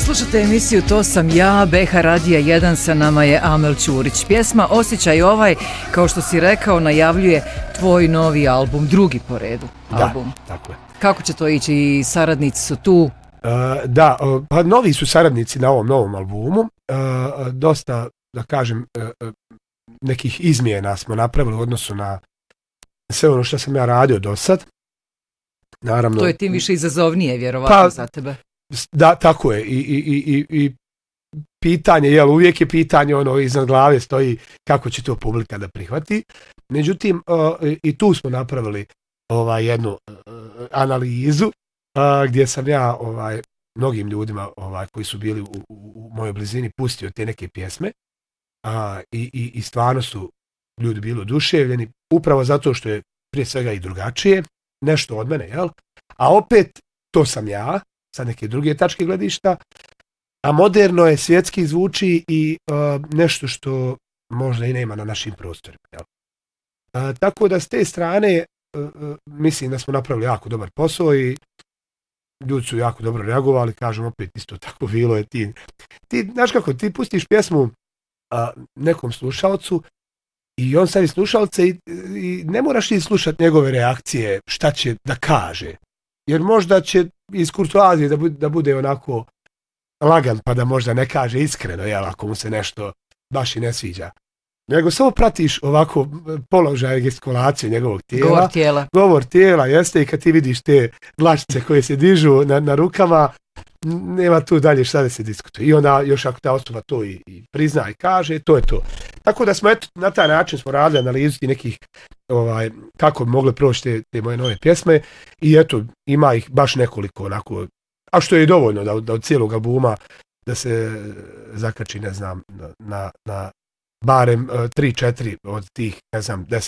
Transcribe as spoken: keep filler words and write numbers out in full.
Slušate emisiju To sam ja, B H Radija jedan, sa nama je Amel Ćurić. Pjesma Osjećaj ovaj, kao što si rekao, najavljuje tvoj novi album, drugi po redu album. Da, tako je. Kako će to ići? I saradnici su tu? Uh, da, uh, pa novi su saradnici na ovom novom albumu. Uh, dosta, da kažem, uh, nekih izmjena smo napravili u odnosu na sve ono što sam ja radio do sad. Naravno, to je tim više izazovnije, vjerovatno, pa, za tebe. Da, tako je. I, i, i, i pitanje, jel, uvijek je pitanje, ono, iznad glave stoji kako će to publika da prihvati. Međutim, uh, i tu smo napravili ovaj, jednu uh, analizu uh, gdje sam ja ovaj, mnogim ljudima ovaj, koji su bili u, u, u mojoj blizini pustio te neke pjesme uh, i, i, i stvarno su ljudi bili oduševljeni, upravo zato što je prije svega i drugačije, nešto od mene, jel? A opet, to sam ja, sa neke druge tačke gledišta, a moderno je, svjetski zvuči i uh, nešto što možda i nema na našim prostorima. Jel? Uh, tako da s te strane uh, uh, mislim da smo napravili jako dobar posao i ljudi su jako dobro reagovali, kažem opet isto tako bilo je ti. Ti, znaš kako, ti pustiš pjesmu uh, nekom slušalcu i on stavi slušalce i, i ne moraš i slušati njegove reakcije, šta će da kaže. Jer možda će iz kurtoazije da bude, da bude onako lagan, pa da možda ne kaže iskreno, jel, ako mu se nešto baš i ne sviđa. Nego samo pratiš ovako položaj, gestikulacije njegovog tijela. Govor tijela. Govor tijela, jeste, i kad ti vidiš te dlačice koje se dižu na, na rukama, nema tu dalje šta da se diskutuje. I onda još ako ta osoba to i, i prizna i kaže, to je to. Tako da smo eto, na taj način smo radili analizu nekih ovaj, kako bi mogle proći te, te moje nove pjesme i eto, ima ih baš nekoliko onako, a što je dovoljno da, da od cijelog albuma da se zakači, ne znam, na, na barem tri četiri od tih, ne znam, deset